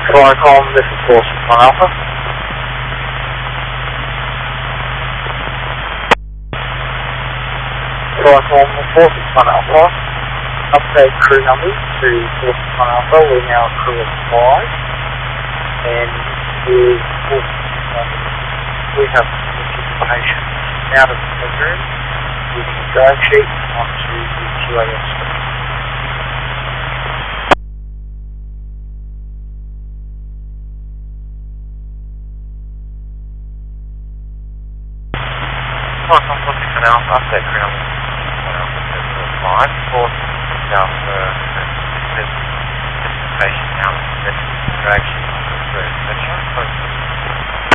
Flycom, this is Force 1 Alpha. Flycom, Force 1 Alpha. Update crew numbers to Force 1 Alpha. We're now a crew of 5. And we have participation out of the bedroom using a drag sheet onto the QAS screen. Flycom, Force 1 Alpha, update crew numbers to 1 Alpha 745. Force 1 Alpha has participation out of the bedroom drag sheet onto the screen.